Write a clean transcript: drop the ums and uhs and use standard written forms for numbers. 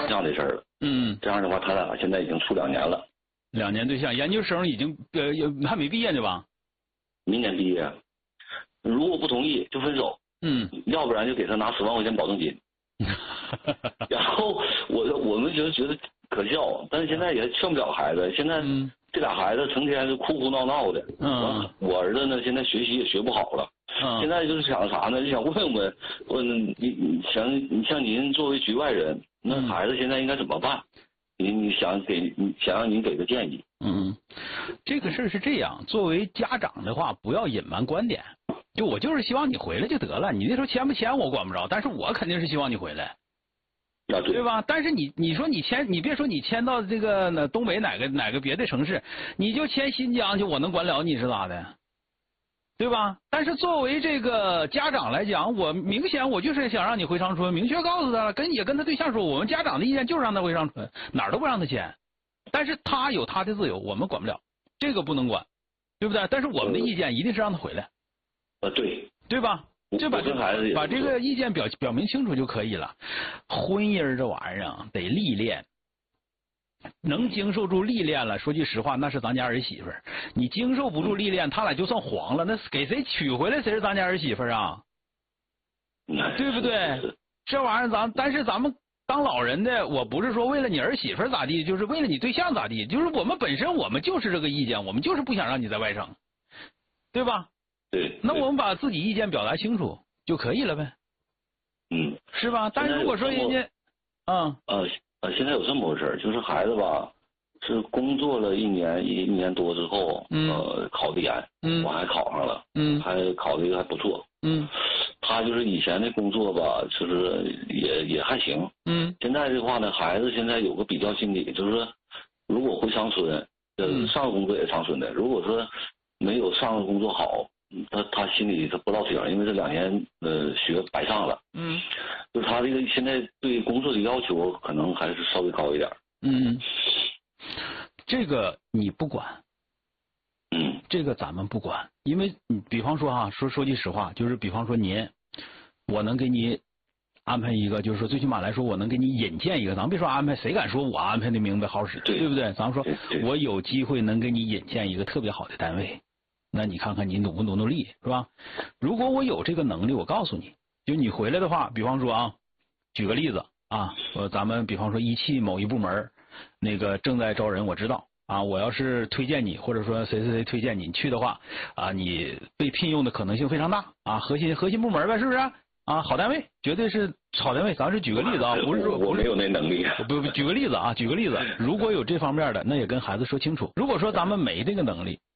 相这事儿了。这样的话，他俩现在已经处2年了。 2年对象，研究生已经还没毕业呢吧？ 明年毕业。如果不同意就分手。要不然就给他拿10万块钱保证金。然后我们觉得可笑，但是现在也劝不了孩子。现在这俩孩子成天是哭哭闹闹的。我儿子呢，现在学习也学不好了。现在就是想啥呢？就想问你像您作为局外人，那孩子现在应该怎么办？你想让您给个建议。 这个事儿是这样，作为家长的话，不要隐瞒观点。就我就是希望你回来就得了，你那时候签不签我管不着，但是我肯定是希望你回来，对吧？但是你说你签，你别说你签到这个东北哪个别的城市，你就签新疆去，我能管了你是咋的？对吧？但是作为这个家长来讲，我明显我就是想让你回长春，明确告诉他了，跟他对象说，我们家长的意见就是让他回长春，哪儿都不让他签。但是他有他的自由，我们管不了，这个不能管，对不对？但是我们的意见一定是让他回来。对吧？就把这个意见表明清楚就可以了。婚姻这玩意儿得历练，能经受住历练了，说句实话，那是咱家儿媳妇儿。你经受不住历练，他俩就算黄了，那给谁娶回来谁是咱家儿媳妇儿啊？对不对？这玩意儿但是咱们当老人的，我不是说为了你儿媳妇咋地，就是为了你对象咋地，就是我们本身我们就是这个意见，我们就是不想让你在外省，对吧？那我们把自己意见表达清楚就可以了呗。是吧？但是如果说人家， 现在有这么回事，就是孩子吧，是工作了一年多之后，考的研，我还考上了，还考的还不错，他就是以前的工作吧，就是也还行，现在的话呢，孩子现在有个比较心理，就是说，如果回长春，上个工作也长春的，如果说没有上个工作好。他心里他不落挺，因为这2年学白上了，就是他这个现在对工作的要求可能还是稍微高一点。 这个你不管，这个咱们不管，因为比方说哈，说句实话，就是比方说我能给你安排一个，就是说最起码来说，我能给你引荐一个，咱别说安排，谁敢说我安排的明白好使，对不对？咱们说我有机会能给你引荐一个特别好的单位。那你看看你努不努力是吧？如果我有这个能力，我告诉你，就你回来的话，比方说啊，举个例子啊，咱们比方说一汽某一部门那个正在招人，我知道啊，我要是推荐你，或者说谁推荐你去的话啊，你被聘用的可能性非常大啊，核心部门呗，是不是啊？好单位，绝对是好单位。咱是举个例子啊，不是说我没有那能力。 不，举个例子啊，如果有这方面的，那也跟孩子说清楚。如果说咱们没这个能力